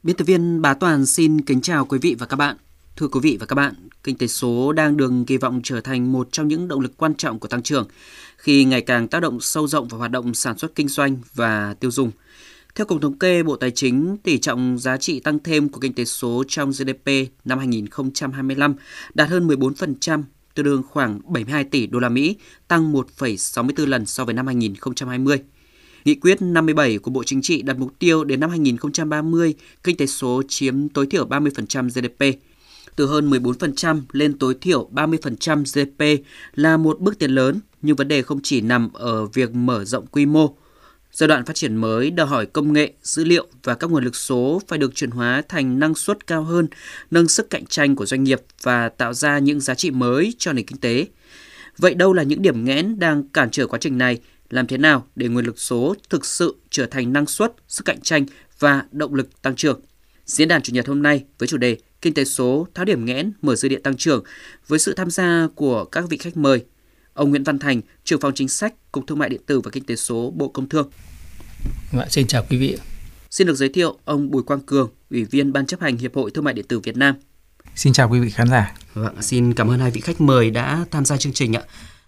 Biên tập viên Bá Toàn xin kính chào quý vị và các bạn. Thưa quý vị và các bạn, kinh tế số đang được kỳ vọng trở thành một trong những động lực quan trọng của tăng trưởng khi ngày càng tác động sâu rộng vào hoạt động sản xuất kinh doanh và tiêu dùng. Theo Cục Thống kê Bộ Tài chính, tỷ trọng giá trị tăng thêm của kinh tế số trong GDP năm 2025 đạt hơn 14%, tương đương khoảng 72 tỷ đô la Mỹ, tăng 1,64 lần so với năm 2020. Nghị quyết 57 của Bộ Chính trị đặt mục tiêu đến năm 2030, kinh tế số chiếm tối thiểu 30% GDP. Từ hơn 14% lên tối thiểu 30% GDP là một bước tiến lớn, nhưng vấn đề không chỉ nằm ở việc mở rộng quy mô. Giai đoạn phát triển mới đòi hỏi công nghệ, dữ liệu và các nguồn lực số phải được chuyển hóa thành năng suất cao hơn, nâng sức cạnh tranh của doanh nghiệp và tạo ra những giá trị mới cho nền kinh tế. Vậy đâu là những điểm nghẽn đang cản trở quá trình này? Làm thế nào để nguồn lực số thực sự trở thành năng suất, sức cạnh tranh và động lực tăng trưởng? Diễn đàn Chủ nhật hôm nay với chủ đề Kinh tế số tháo điểm nghẽn mở dư địa tăng trưởng với sự tham gia của các vị khách mời. Ông Nguyễn Văn Thành, trưởng phòng chính sách, Cục Thương mại điện tử và Kinh tế số, Bộ Công Thương. Xin chào quý vị. Xin được giới thiệu ông Bùi Quang Cường, Ủy viên Ban chấp hành Hiệp hội Thương mại điện tử Việt Nam. Xin chào quý vị khán giả. Xin cảm ơn hai vị khách mời đã tham gia chương trình ạ.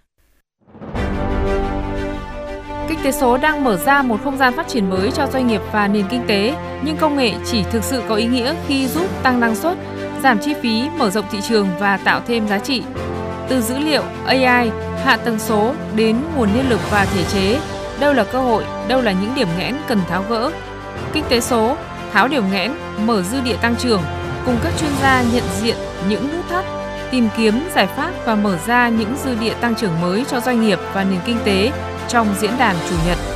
Kinh tế số đang mở ra một không gian phát triển mới cho doanh nghiệp và nền kinh tế, nhưng công nghệ chỉ thực sự có ý nghĩa khi giúp tăng năng suất, giảm chi phí, mở rộng thị trường và tạo thêm giá trị. Từ dữ liệu, AI, hạ tầng số đến nguồn nhân lực và thể chế, đâu là cơ hội, đâu là những điểm nghẽn cần tháo gỡ. Kinh tế số tháo điểm nghẽn, mở dư địa tăng trưởng, cùng các chuyên gia nhận diện những nút thắt, tìm kiếm giải pháp và mở ra những dư địa tăng trưởng mới cho doanh nghiệp và nền kinh tế trong diễn đàn Chủ nhật.